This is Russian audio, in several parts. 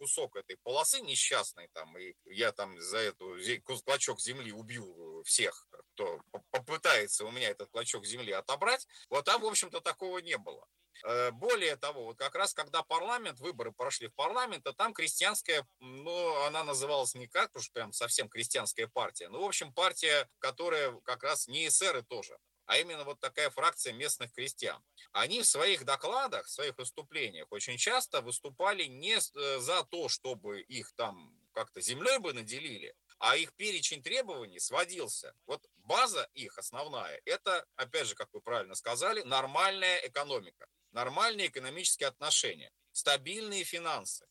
кусок этой полосы несчастной, там, и я там за эту клочок земли убью всех, кто попытается у меня этот клочок земли отобрать, вот там, в общем-то, такого не было. Более того, вот как раз когда выборы прошли в парламент, то там крестьянская, ну, она называлась не как уж прям совсем крестьянская партия, ну, в общем, партия, которая как раз не эсеры тоже, а именно вот такая фракция местных крестьян. Они в своих докладах, в своих выступлениях очень часто выступали не за то, чтобы их там как-то землей бы наделили, а их перечень требований сводился. Вот база их основная, это, опять же, как вы правильно сказали, нормальная экономика, нормальные экономические отношения, стабильные финансы,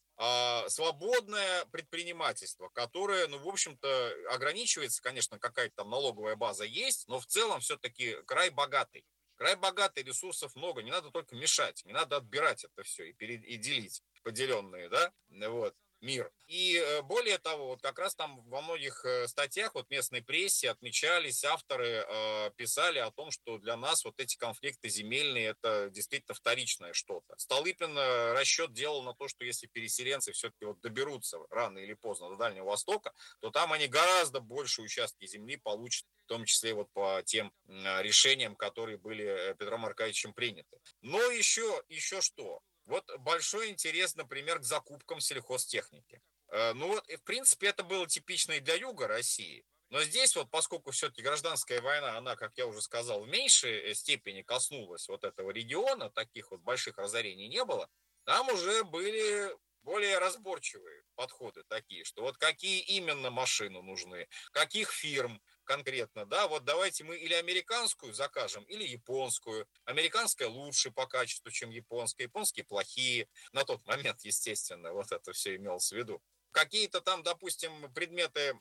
свободное предпринимательство, которое, ну, в общем-то, ограничивается, конечно, какая-то там налоговая база есть, но в целом все-таки край богатый. Край богатый, ресурсов много, не надо только мешать, не надо отбирать это все и делить поделенные, да, вот, мир. И более того, вот как раз там во многих статьях, вот местной прессе отмечались, авторы писали о том, что для нас вот эти конфликты земельные, это действительно вторичное что-то. Столыпин расчет делал на то, что если переселенцы все-таки вот доберутся рано или поздно до Дальнего Востока, то там они гораздо больше участки земли получат, в том числе вот по тем решениям, которые были Петром Аркадьевичем приняты. Но еще что? Вот большой интерес, например, к закупкам сельхозтехники. Ну вот, в принципе, это было типично и для юга России. Но здесь вот, поскольку все-таки гражданская война, она, как я уже сказал, в меньшей степени коснулась вот этого региона, таких вот больших разорений не было, там уже были более разборчивые подходы такие, что вот какие именно машины нужны, каких фирм конкретно, да, вот давайте мы или американскую закажем, или японскую. Американская лучше по качеству, чем японская, японские плохие. На тот момент, естественно, вот это все имелось в виду. Какие-то там, допустим, предметы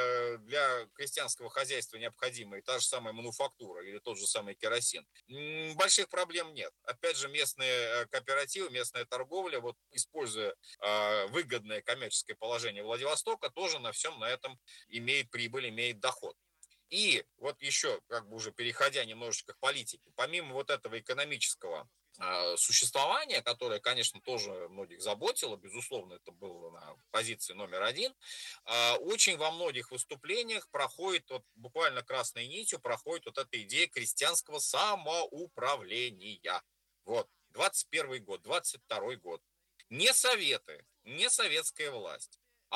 для крестьянского хозяйства необходимые, та же самая мануфактура или тот же самый керосин, больших проблем нет. Опять же, местные кооперативы, местная торговля, вот используя выгодное коммерческое положение Владивостока, тоже на всем на этом имеет прибыль, имеет доход. И вот еще, как бы уже переходя немножечко к политике, помимо вот этого экономического существования, которое, конечно, тоже многих заботило, безусловно, это было на позиции номер один, очень во многих выступлениях проходит, вот буквально красной нитью проходит вот эта идея крестьянского самоуправления. Вот, 21 год, 22 год. Не советы, не советская власть, а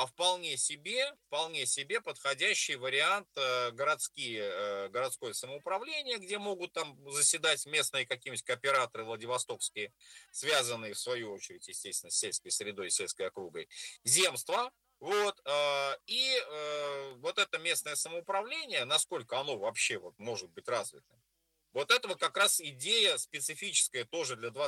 вполне себе подходящий вариант городское самоуправление, где могут там заседать местные какие-нибудь кооператоры владивостокские, связанные в свою очередь, естественно, с сельской средой, сельской округой, земства. Вот, и вот это местное самоуправление, насколько оно вообще вот может быть развитым, вот этого как раз идея специфическая тоже для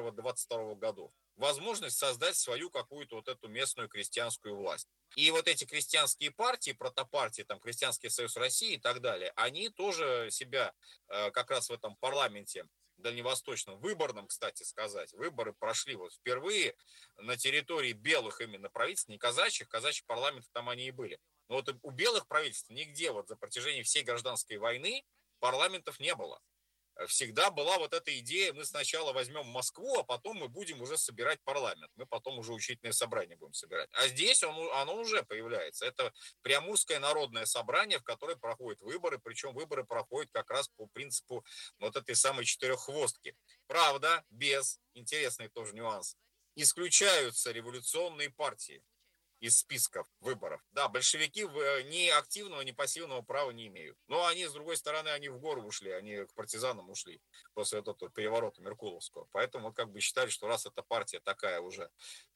21-22 годов. Возможность создать свою какую-то вот эту местную крестьянскую власть. И вот эти крестьянские партии, протопартии, там, Крестьянский союз России и так далее, они тоже себя как раз в этом парламенте дальневосточном, выборном, кстати сказать, выборы прошли вот впервые на территории белых именно правительств, не казачьих, казачьих парламентов там они и были. Но вот у белых правительств нигде вот за протяжении всей гражданской войны парламентов не было. Всегда была вот эта идея, мы сначала возьмем Москву, а потом мы будем уже собирать парламент, мы потом уже учительное собрание будем собирать. А здесь оно уже появляется. Это Приамурское народное собрание, в которое проходят выборы, причем выборы проходят как раз по принципу вот этой самой четыреххвостки. Правда, без, интересный тоже нюанс, исключаются революционные партии из списков выборов. Да, большевики ни активного, ни пассивного права не имеют. Но они, с другой стороны, они в гору ушли, они к партизанам ушли после вот этого переворота Меркуловского. Поэтому как бы считали, что раз эта партия такая уже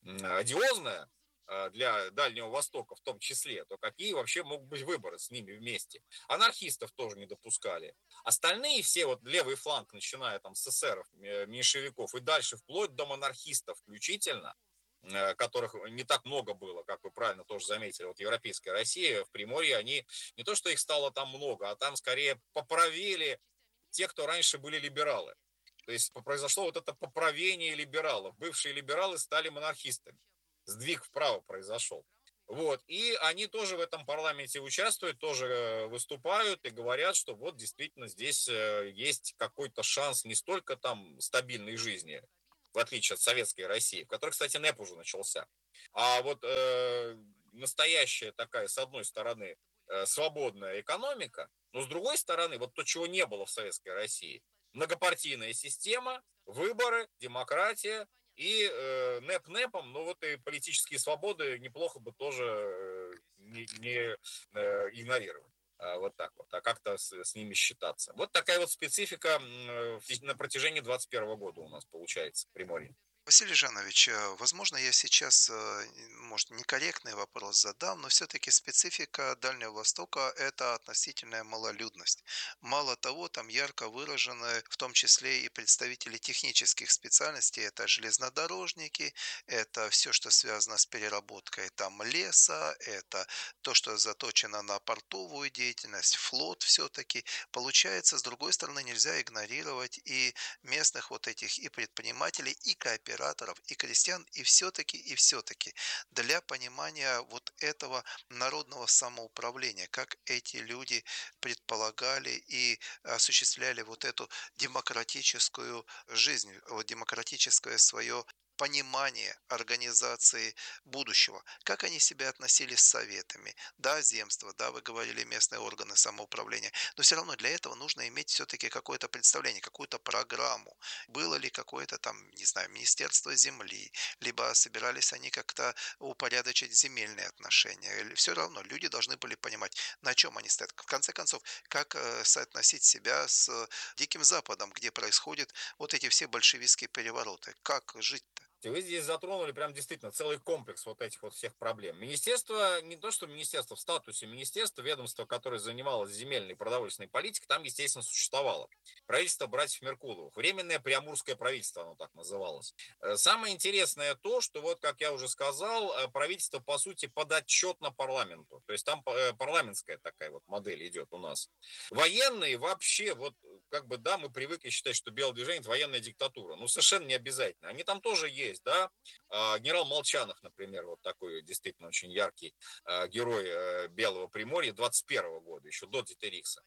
одиозная, для Дальнего Востока в том числе, то какие вообще могут быть выборы с ними вместе? Анархистов тоже не допускали. Остальные все, вот левый фланг, начиная там с эсеров, меньшевиков и дальше, вплоть до монархистов включительно, которых не так много было, как вы правильно тоже заметили, вот европейская Россия, в Приморье, они не то, что их стало там много, а там скорее поправили те, кто раньше были либералы. То есть произошло вот это поправение либералов. Бывшие либералы стали монархистами. Сдвиг вправо произошел. Вот. И они тоже в этом парламенте участвуют, тоже выступают и говорят, что вот действительно здесь есть какой-то шанс не столько там стабильной жизни в отличие от советской России, в которой, кстати, НЭП уже начался. А вот настоящая такая, с одной стороны, свободная экономика, но с другой стороны, вот то, чего не было в советской России, многопартийная система, выборы, демократия и НЭП НЭПом, ну вот и политические свободы неплохо бы тоже не игнорировать. Вот так вот, а как-то с ними считаться. Вот такая вот специфика на протяжении 21 года у нас получается в Приморье. Василий Жанович, возможно, я сейчас, может, некорректный вопрос задам, но все-таки специфика Дальнего Востока– это относительная малолюдность. Мало того, там ярко выражены, в том числе и представители технических специальностей, это железнодорожники, это все, что связано с переработкой там леса, это то, что заточено на портовую деятельность, флот все-таки. Получается, с другой стороны, нельзя игнорировать и местных вот этих и предпринимателей, и кооператоров, и крестьян, и все-таки для понимания вот этого народного самоуправления, как эти люди предполагали и осуществляли вот эту демократическую жизнь, вот демократическое свое понимание организации будущего, как они себя относили с советами, да, земства, да, вы говорили местные органы самоуправления, но все равно для этого нужно иметь все-таки какое-то представление, какую-то программу. Было ли какое-то там, не знаю, Министерство земли, либо собирались они как-то упорядочить земельные отношения. Все равно люди должны были понимать, на чем они стоят. В конце концов, как соотносить себя с Диким Западом, где происходят вот эти все большевистские перевороты. Как жить-то? Вы здесь затронули прям действительно целый комплекс вот этих вот всех проблем. Министерство, не то что министерство, в статусе министерства, ведомство, которое занималось земельной и продовольственной политикой, там, естественно, существовало. Правительство братьев Меркуловых. Временное Приамурское правительство, оно так называлось. Самое интересное то, что вот, как я уже сказал, правительство, по сути, подотчетно парламенту. То есть там парламентская такая вот модель идет у нас. Военные вообще, вот как бы, да, мы привыкли считать, что белое движение– это военная диктатура. Ну, совершенно не обязательно. Они там тоже есть, да. Генерал Молчанов, например, вот такой действительно очень яркий герой Белого Приморья 21 года, еще до Дитерикса.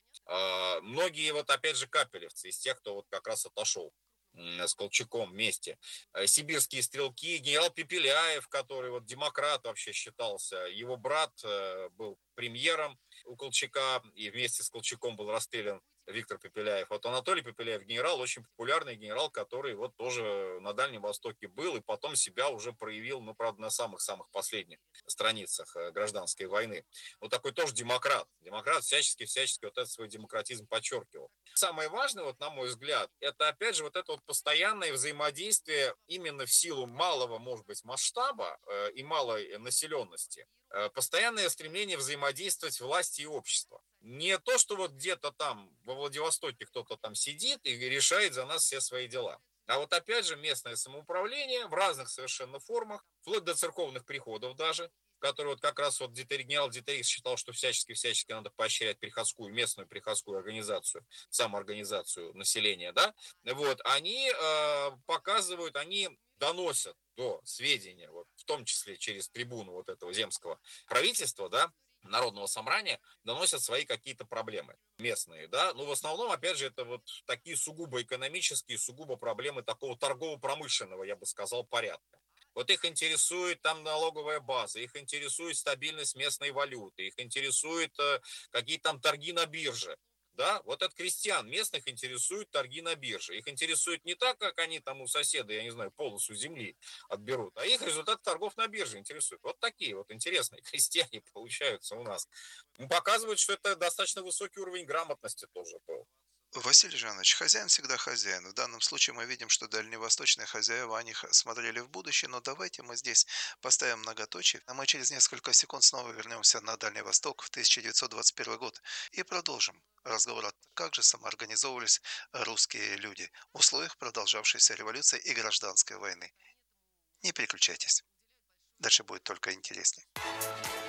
Многие вот, опять же, капелевцы из тех, кто вот как раз отошел с Колчаком вместе. Сибирские стрелки, генерал Пепеляев, который вот демократ вообще считался, его брат был премьером у Колчака и вместе с Колчаком был расстрелян Виктор Пепеляев. Вот Анатолий Пепеляев генерал, очень популярный генерал, который вот тоже на Дальнем Востоке был и потом себя уже проявил, ну, правда, на самых-самых последних страницах гражданской войны. Вот такой тоже демократ. Демократ всячески вот этот свой демократизм подчеркивал. Самое важное, вот на мой взгляд, это опять же вот это вот постоянное взаимодействие именно в силу малого, может быть, масштаба и малой населенности, постоянное стремление взаимодействовать власти и общества. Не то, что вот где-то там во Владивостоке кто-то там сидит и решает за нас все свои дела. А вот опять же местное самоуправление в разных совершенно формах, вплоть до церковных приходов даже, который вот как раз вот генерал Дитерикс считал, что всячески надо поощрять приходскую, местную приходскую организацию, самоорганизацию населения, да, вот, они показывают, они доносят до сведения, вот, в том числе через трибуну вот этого земского правительства, да, народного собрания, доносят свои какие-то проблемы местные, да, но в основном, опять же, это вот такие сугубо экономические, сугубо проблемы такого торгово-промышленного, я бы сказал, порядка. Вот их интересует там налоговая база, их интересует стабильность местной валюты, их интересует какие там торги на бирже. Да, вот от крестьян местных интересуют торги на бирже. Их интересует не так, как они там у соседа, я не знаю, полосу земли отберут, а их результат торгов на бирже интересует. Вот такие вот интересные крестьяне получаются у нас. Показывают, что это достаточно высокий уровень грамотности тоже был. Василий Жанович, хозяин всегда хозяин. В данном случае мы видим, что дальневосточные хозяева, они смотрели в будущее, но давайте мы здесь поставим многоточие, а мы через несколько секунд снова вернемся на Дальний Восток в 1921 год и продолжим разговор о том, как же самоорганизовывались русские люди в условиях продолжавшейся революции и гражданской войны. Не переключайтесь, дальше будет только интереснее.